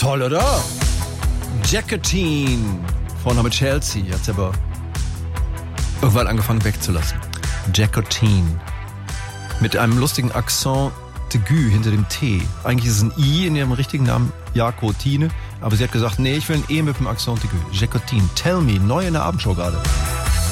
Toll, oder? Jacqueline. Vorname Chelsea. Hat sie aber irgendwann angefangen wegzulassen. Jacqueline. Mit einem lustigen Akzent aigu hinter dem T. Eigentlich ist es ein I in ihrem richtigen Namen, Jacqueline. Aber sie hat gesagt, nee, ich will ein E mit dem Akzent aigu. Jacqueline. Tell me. Neu in der Abendshow gerade.